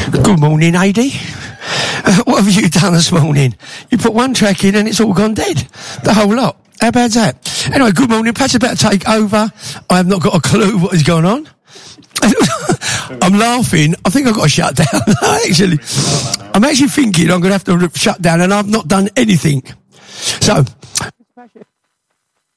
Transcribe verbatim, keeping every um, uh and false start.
Good morning, A D. Uh, what have you done this morning? You put one track in and it's all gone dead. The whole lot. How about that? Anyway, good morning. Pat's about to take over. I have not got a clue what is going on. I'm laughing. I think I've got to shut down. Actually, I'm actually thinking I'm going to have to shut down, and I've not done anything. So,